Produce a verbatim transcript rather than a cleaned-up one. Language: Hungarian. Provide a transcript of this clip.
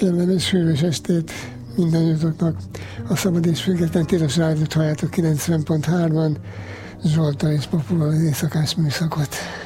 kellemes, hűvös estét mindannyiatoknak. A Szabad és Független Tilos Rádiót halljátok kilencven pont hárman, Zsoltal és Popóval az éjszakás műszakot.